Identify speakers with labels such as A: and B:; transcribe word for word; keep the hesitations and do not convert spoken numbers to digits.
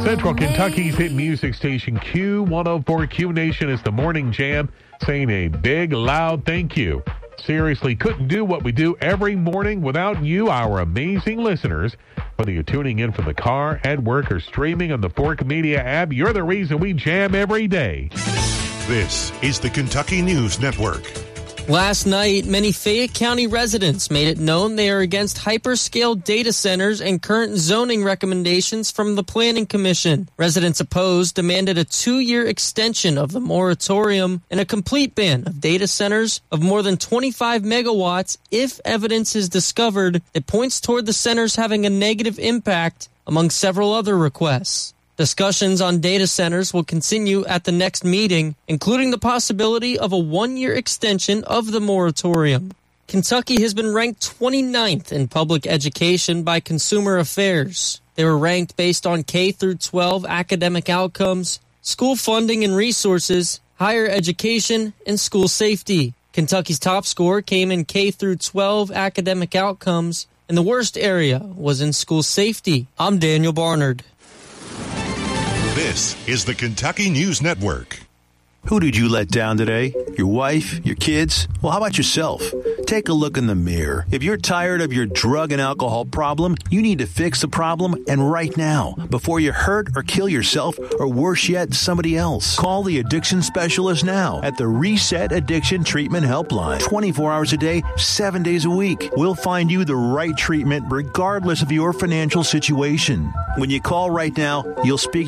A: Central Kentucky's hit music station Q one oh four Q Nation is the Morning Jam, saying a big, loud thank you. Seriously, couldn't do what we do every morning without you, our amazing listeners. Whether you're tuning in from the car, at work, or streaming on the Fork Media app, you're the reason we jam every day.
B: This is the Kentucky News Network.
C: Last night, many Fayette County residents made it known they are against hyperscale data centers and current zoning recommendations from the Planning Commission. Residents opposed demanded a two-year extension of the moratorium and a complete ban of data centers of more than twenty-five megawatts if evidence is discovered that points toward the centers having a negative impact, among several other requests. Discussions on data centers will continue at the next meeting, including the possibility of a one-year extension of the moratorium. Kentucky has been ranked twenty-ninth in public education by Consumer Affairs. They were ranked based on K through twelve academic outcomes, school funding and resources, higher education, and school safety. Kentucky's top score came in K through twelve academic outcomes, and the worst area was in school safety. I'm Daniel Barnard.
B: This is the Kentucky News Network.
D: Who did you let down today? Your wife? Your kids? Well, how about yourself? Take a look in the mirror. If you're tired of your drug and alcohol problem, you need to fix the problem, and right now, before you hurt or kill yourself, or worse yet, somebody else. Call the addiction specialist now at the Reset Addiction Treatment Helpline. twenty-four hours a day, seven days a week. We'll find you the right treatment regardless of your financial situation. When you call right now, you'll speak